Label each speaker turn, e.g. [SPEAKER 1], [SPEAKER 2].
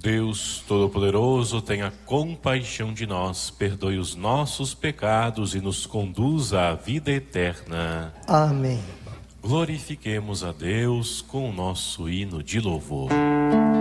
[SPEAKER 1] Deus Todo-Poderoso, tenha compaixão de nós, perdoe os nossos pecados e nos conduza à vida eterna.
[SPEAKER 2] Amém.
[SPEAKER 1] Glorifiquemos a Deus com o nosso hino de louvor.